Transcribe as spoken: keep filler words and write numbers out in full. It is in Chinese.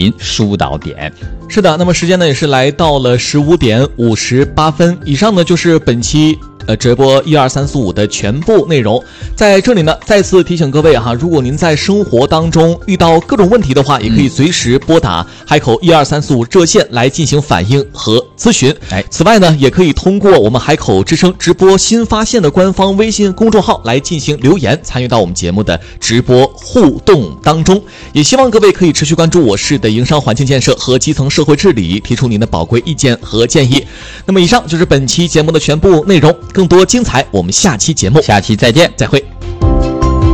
您疏导点。 是的，那么时间呢也是来到了十五点五十八分，以上呢就是本期呃，直播一二三四五的全部内容。在这里呢，再次提醒各位哈，如果您在生活当中遇到各种问题的话，也可以随时拨打海口一二三四五热线来进行反映和咨询。 哎， 此外呢，也可以通过我们海口之声直播新发现的官方微信公众号来进行留言，参与到我们节目的直播互动当中。也希望各位可以持续关注我市的营商环境建设和基层社会治理，提出您的宝贵意见和建议。那么以上就是本期节目的全部内容。更多精彩，我们下期节目下期再见， 再会。